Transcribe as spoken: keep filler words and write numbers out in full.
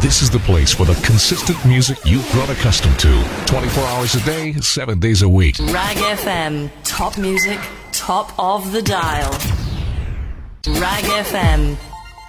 This is the place for the consistent music you've grown accustomed to. twenty-four hours a day, seven days a week. Rag F M. Top music, top of the dial. Rag F M.